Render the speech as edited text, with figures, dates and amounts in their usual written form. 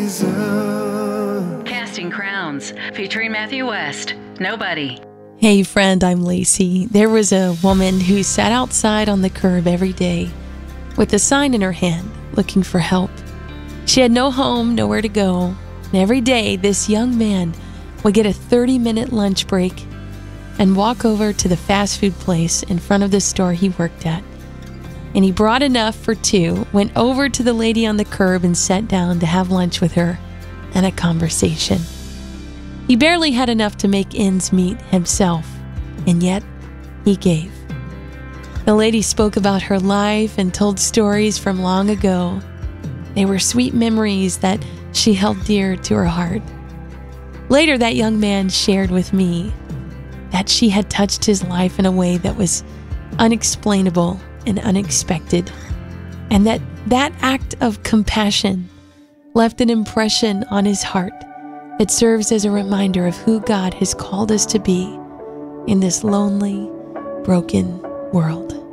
Casting Crowns, featuring Matthew West, Nobody. Hey friend, I'm Lacey. There was a woman who sat outside on the curb every day with a sign in her hand looking for help. She had no home, nowhere to go, and every day this young man would get a 30-minute lunch break and walk over to the fast food place in front of the store he worked at. And he brought enough for two, went over to the lady on the curb and sat down to have lunch with her and a conversation. He barely had enough to make ends meet himself, and yet he gave. The lady spoke about her life and told stories from long ago. They were sweet memories that she held dear to her heart. Later, that young man shared with me that she had touched his life in a way that was unexplainable and unexpected, and that act of compassion left an impression on his heart that serves as a reminder of who God has called us to be in this lonely, broken world.